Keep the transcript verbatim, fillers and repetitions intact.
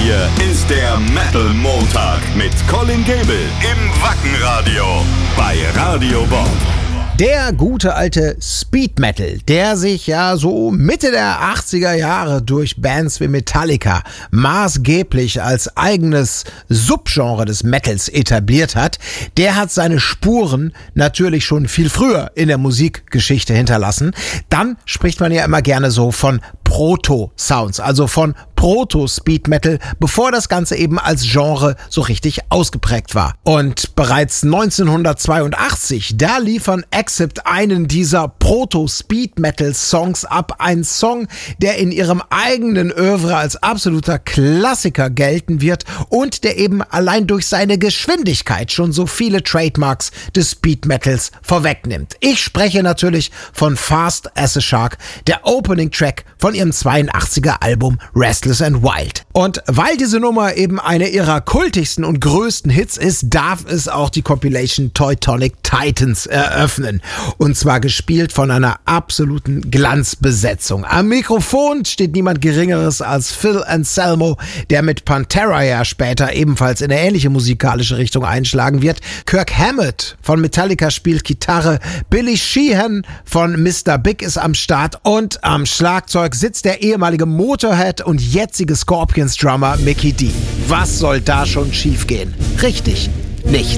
Hier ist der Metal Montag mit Colin Gable im Wackenradio bei Radio Bob. Der gute alte Speed Metal, der sich ja so Mitte der achtziger Jahre durch Bands wie Metallica maßgeblich als eigenes Subgenre des Metals etabliert hat, der hat seine Spuren natürlich schon viel früher in der Musikgeschichte hinterlassen. Dann spricht man ja immer gerne so von Proto-Sounds, also von Proto-Speed Metal, bevor das Ganze eben als Genre so richtig ausgeprägt war. Und bereits neunzehnhundertzweiundachtzig, da liefern Accept einen dieser Proto-Speed Metal Songs ab. Ein Song, der in ihrem eigenen Oeuvre als absoluter Klassiker gelten wird und der eben allein durch seine Geschwindigkeit schon so viele Trademarks des Speed Metals vorwegnimmt. Ich spreche natürlich von Fast as a Shark, der Opening Track von ihrem zweiundachtziger Album Restless and Wild. Und weil diese Nummer eben eine ihrer kultigsten und größten Hits ist, darf es auch die Compilation Teutonic Titans eröffnen. Und zwar gespielt von einer absoluten Glanzbesetzung. Am Mikrofon steht niemand Geringeres als Phil Anselmo, der mit Pantera ja später ebenfalls in eine ähnliche musikalische Richtung einschlagen wird. Kirk Hammett von Metallica spielt Gitarre, Billy Sheehan von Mister Big ist am Start und am Schlagzeug sitzt der ehemalige Motorhead und jetzige Scorpions-Drummer Mikkey Dee. Was soll da schon schiefgehen? Richtig, nichts.